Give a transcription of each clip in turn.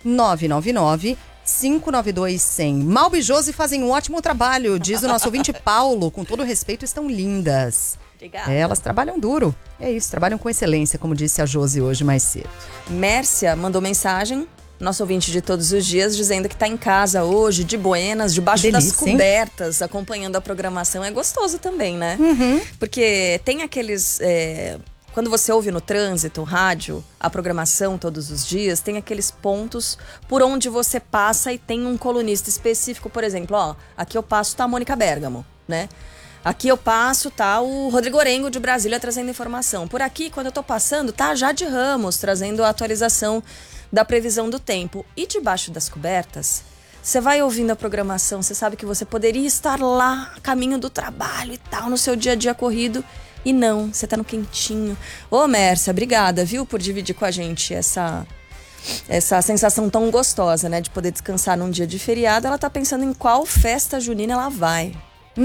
999-592-100. Malba e Josi fazem um ótimo trabalho, diz o nosso ouvinte Paulo. Com todo respeito, estão lindas. Obrigada. Elas trabalham duro. É isso, trabalham com excelência, como disse a Josi hoje mais cedo. Mércia mandou mensagem, nosso ouvinte de todos os dias, dizendo que tá em casa hoje, de buenas, debaixo das cobertas, acompanhando a programação. É gostoso também, né? Porque tem aqueles... Quando você ouve no trânsito, rádio, a programação todos os dias, tem aqueles pontos por onde você passa e tem um colunista específico. Por exemplo, ó, aqui eu passo, tá a Mônica Bergamo, né? Aqui eu passo, tá o Rodrigo Orengo de Brasília trazendo informação. Por aqui, quando eu tô passando, tá a Jade Ramos trazendo a atualização da previsão do tempo. E debaixo das cobertas, você vai ouvindo a programação, você sabe que você poderia estar lá, caminho do trabalho e tal, no seu dia a dia corrido. E não, você tá no quentinho. Ô, Mércia, obrigada, viu, por dividir com a gente essa sensação tão gostosa, né? De poder descansar num dia de feriado. Ela tá pensando em qual festa junina ela vai.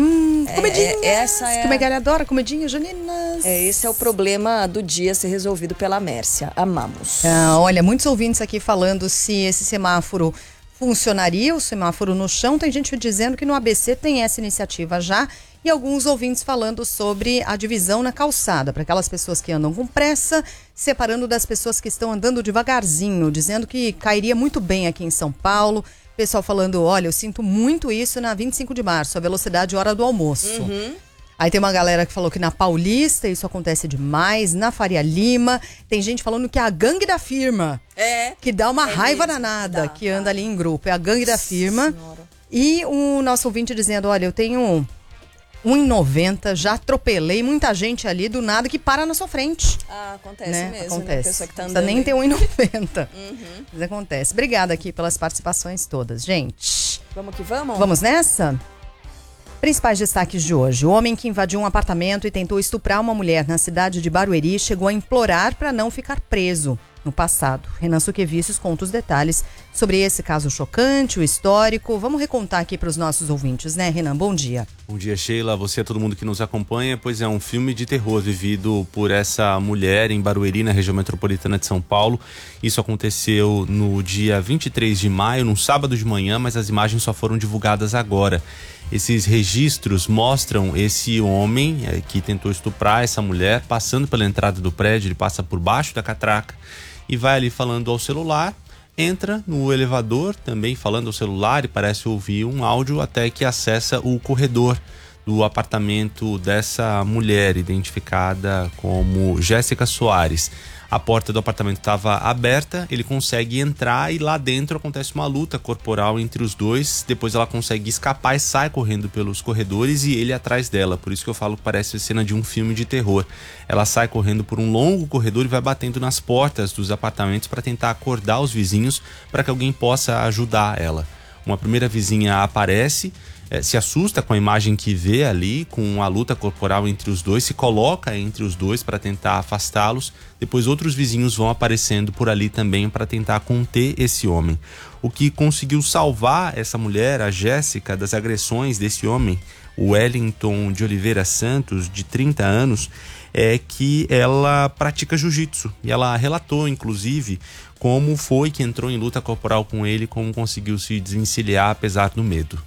Comidinhas, que Megali adora, comidinhas juninas. Esse é o problema do dia ser resolvido pela Mércia. Amamos. Olha, muitos ouvintes aqui falando se esse semáforo funcionaria, o semáforo no chão. Tem gente dizendo que no ABC tem essa iniciativa já. E alguns ouvintes falando sobre a divisão na calçada, para aquelas pessoas que andam com pressa, separando das pessoas que estão andando devagarzinho, dizendo que cairia muito bem aqui em São Paulo. Pessoal falando, olha, eu sinto muito isso na 25 de março, a velocidade hora do almoço. Aí tem uma galera que falou que na Paulista isso acontece demais, na Faria Lima. Tem gente falando que é a gangue da firma, que dá uma raiva danada, que anda ali em grupo. É a gangue da firma. Senhora. E o nosso ouvinte dizendo, olha, eu tenho 1,90, já atropelei muita gente ali do nada que para na sua frente. Acontece mesmo. Acontece. Né? Pessoa que tá andando. Não precisa nem ter 1,90. Mas acontece. Obrigada aqui pelas participações todas, gente. Vamos que vamos? Vamos nessa? Principais destaques de hoje. O homem que invadiu um apartamento e tentou estuprar uma mulher na cidade de Barueri chegou a implorar para não ficar preso no passado. Renan Suquevicius conta os detalhes sobre esse caso chocante, o histórico. Vamos recontar aqui para os nossos ouvintes, né, Renan? Bom dia. Bom dia, Sheila. Você, todo mundo que nos acompanha. Pois é, um filme de terror vivido por essa mulher em Barueri, na região metropolitana de São Paulo. Isso aconteceu no dia 23 de maio, num sábado de manhã, mas as imagens só foram divulgadas agora. Esses registros mostram esse homem que tentou estuprar essa mulher, passando pela entrada do prédio. Ele passa por baixo da catraca e vai ali falando ao celular, entra no elevador também falando ao celular e parece ouvir um áudio até que acessa o corredor do apartamento dessa mulher, identificada como Jéssica Soares. A porta do apartamento estava aberta, ele consegue entrar e lá dentro acontece uma luta corporal entre os dois. Depois ela consegue escapar e sai correndo pelos corredores e ele atrás dela. Por isso que eu falo que parece a cena de um filme de terror. Ela sai correndo por um longo corredor e vai batendo nas portas dos apartamentos para tentar acordar os vizinhos para que alguém possa ajudar ela. Uma primeira vizinha aparece, se assusta com a imagem que vê ali, com a luta corporal entre os dois, se coloca entre os dois para tentar afastá-los. Depois outros vizinhos vão aparecendo por ali também para tentar conter esse homem. O que conseguiu salvar essa mulher, a Jéssica, das agressões desse homem, o Wellington de Oliveira Santos, de 30 anos, é que ela pratica jiu-jitsu. E ela relatou, inclusive, como foi que entrou em luta corporal com ele, como conseguiu se desvencilhar apesar do medo.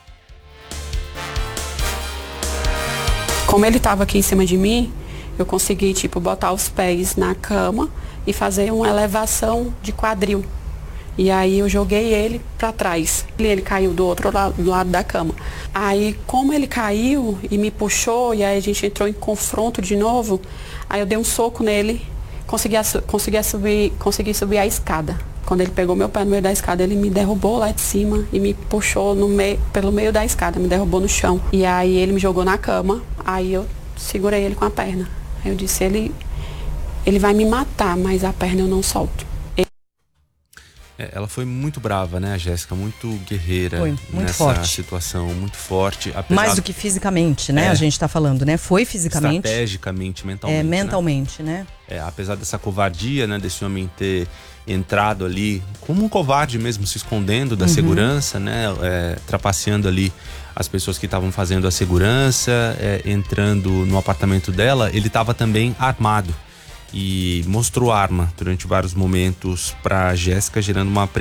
Como ele estava aqui em cima de mim, eu consegui, botar os pés na cama e fazer uma elevação de quadril. E aí eu joguei ele para trás. Ele caiu do outro lado, do lado da cama. Aí, como ele caiu e me puxou, e aí a gente entrou em confronto de novo, aí eu dei um soco nele, consegui subir a escada. Quando ele pegou meu pé no meio da escada, ele me derrubou lá de cima e me puxou pelo meio da escada, me derrubou no chão. E aí ele me jogou na cama, aí eu segurei ele com a perna. Aí eu disse, ele vai me matar, mas a perna eu não solto. Ela foi muito brava, né, a Jéssica? Muito guerreira. Foi, muito nessa forte. situação, muito forte. Mais do que fisicamente, né? A gente tá falando, né? Foi fisicamente. Estrategicamente, mentalmente. Mentalmente, né? Apesar dessa covardia, né, desse homem ter entrado ali como um covarde mesmo, se escondendo da segurança, né? Trapaceando ali as pessoas que estavam fazendo a segurança, entrando no apartamento dela, ele estava também armado. E mostrou arma durante vários momentos para Jéssica, gerando uma